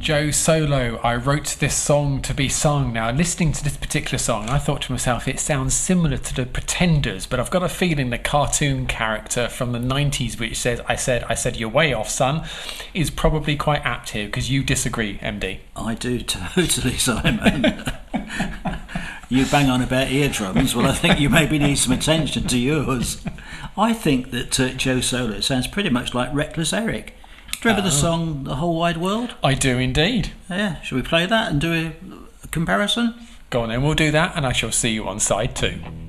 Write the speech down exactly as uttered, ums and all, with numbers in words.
Joe Solo, I wrote this song to be sung. Now, listening to this particular song, I thought to myself, it sounds similar to the Pretenders, but I've got a feeling the cartoon character from the nineties, which says, I said, I said, you're way off, son, is probably quite apt here, because you disagree, M D. I do totally, Simon. You bang on about eardrums, well, I think you maybe need some attention to yours. I think that uh, Joe Solo sounds pretty much like Reckless Eric. Do you remember the song The Whole Wide World? I do indeed. Yeah, shall we play that and do a, a comparison? Go on then, we'll do that, and I shall see you on side two.